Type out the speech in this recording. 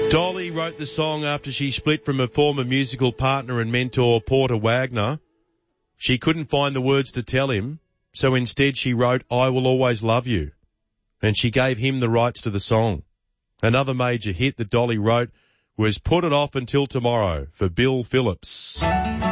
Dolly wrote the song after she split from her former musical partner and mentor, Porter Wagner. She couldn't find the words to tell him, so instead she wrote, "I Will Always Love You." And she gave him the rights to the song. Another major hit that Dolly wrote was "Put It Off Until Tomorrow" for Bill Phillips.